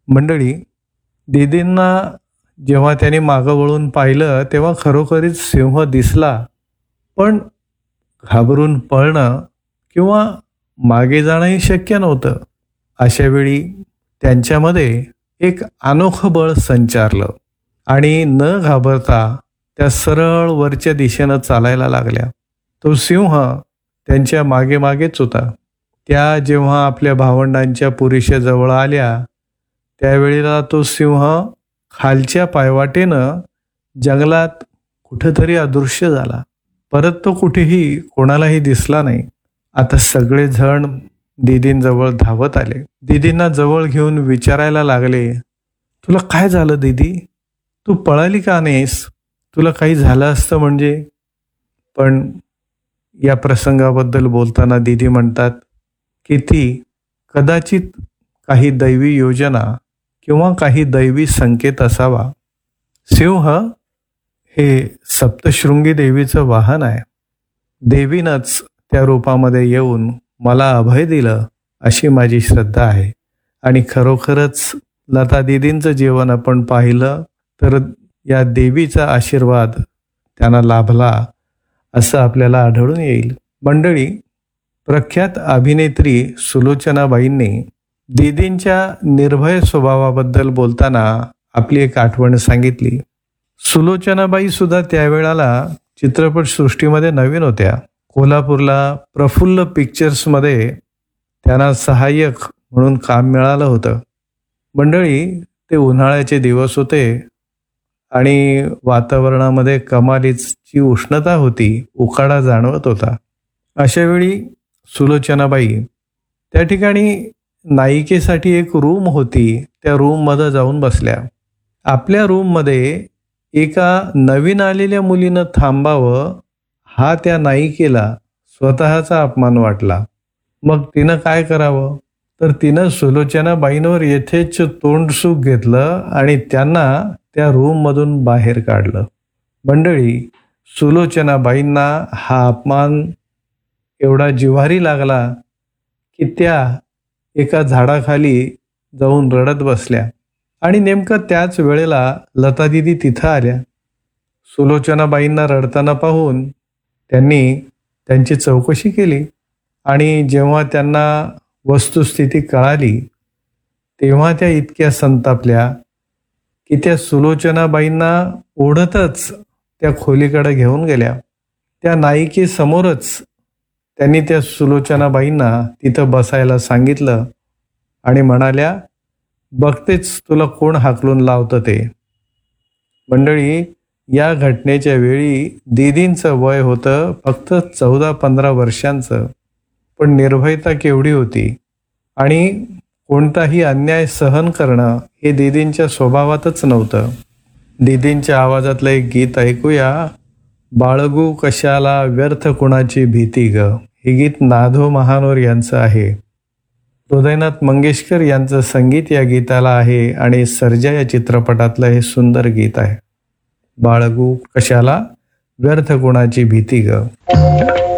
मंडळी, दीदींना जेव्हा त्याने मागं वळून पाहिलं तेव्हा खरोखरीच सिंह दिसला, पण घाबरून पळणं किंवा मागे जाणंही शक्य नव्हतं. अशा वेळी त्यांच्यामध्ये एक अनोखं बळ संचारलं आणि न घाबरता त्या सरळ वरच्या दिशेनं चालायला लागल्या. तो सिंह त्यांच्या मागे मागेच होता. त्या जेव्हा आपल्या भावंडांच्या पुरीशेजवळ आल्या त्यावेळेला तो सिंह खालच्या पायवाटेनं जंगलात कुठंतरी अदृश्य झाला. परत तो कुठेही कोणालाही दिसला नाही. आता सगळेजण दीदींजवळ धावत आले. दीदींना जवळ घेऊन विचारायला लागले, तुला काय झालं दीदी? तू पळाली का नाहीस? तुला काही झालं असतं म्हणजे? पण या प्रसंगाबद्दल बोलताना दीदी म्हणतात की ती कदाचित काही दैवी योजना किंवा काही दैवी संकेत असावा. सिंह हे सप्तशृंगी देवीचं वाहन आहे. देवीनंच त्या रूपामध्ये येऊन मला अभय दिलं अशी माझी श्रद्धा आहे. आणि खरोखरच लता दीदींचं जीवन आपण पाहिलं तर या देवीचा आशीर्वाद त्यांना लाभला असं आपल्याला आढळून येईल. मंडळी, प्रख्यात अभिनेत्री सुलोचनाबाईंनी दीदींच्या निर्भय स्वभावाबद्दल बोलताना आपली एक आठवण सांगितली. सुलोचनाबाई सुद्धा त्यावेळेला चित्रपटसृष्टीमध्ये नवीन होत्या. कोल्हापूरला प्रफुल्ल पिक्चर्समध्ये त्यांना सहाय्यक म्हणून काम मिळालं होतं. मंडळी, ते उन्हाळ्याचे दिवस होते आणि वातावरणामध्ये कमालीची उष्णता होती, उकाडा जाणवत होता. अशावेळी सुलोचनाबाई त्या ठिकाणी नायिकेसाठी एक रूम होती, त्या रूममध्ये जाऊन बसल्या. आपल्या रूममध्ये एका नवीन आलेल्या मुलीनं थांबावं हा त्या नायिकेला स्वतःचा अपमान वाटला. मग तिनं काय करावं? तर तिनं सुलोचनाबाईंवर येथेच तोंडसुख घेतलं आणि त्यांना त्या रूममधून बाहेर काढलं. मंडळी, सुलोचनाबाईंना हा अपमान एवढा जिव्हारी लागला की त्या एका झाडाखाली जाऊन रडत बसल्या. आणि नेमकं त्याच वेळेला लता दीदी तिथं आल्या. सुलोचनाबाईंना रडताना पाहून त्यांनी त्यांची चौकशी केली आणि जेव्हा त्यांना वस्तुस्थिती कळाली तेव्हा त्या इतक्या संतापल्या की त्या सुलोचनाबाईंना ओढतच त्या खोलीकडे घेऊन गेल्या. त्या नायिकेसमोरच त्यांनी त्या सुलोचनाबाईंना तिथं बसायला सांगितलं आणि म्हणाल्या, बघतेच तुला कोण हाकलून लावतं ते. मंडळी, या घटनेच्या वेळी दीदींचं वय होतं फक्त 14-15 वर्षांचं. पण निर्भयता केवढी होती आणि कोणताही अन्याय सहन करणं हे दीदींच्या स्वभावातच नव्हतं. दीदींच्या आवाजातलं एक गीत ऐकूया. बाळगू कशाला व्यर्थ कुणाची भीती ग. हे गीत नाधो महानोर यांचं आहे. हृदयनाथ मंगेशकर यांचं संगीत या गीताला आहे आणि सर्जा या चित्रपटातलं हे सुंदर गीत आहे. बाळगू कशाला व्यर्थ कुणाची भीती ग.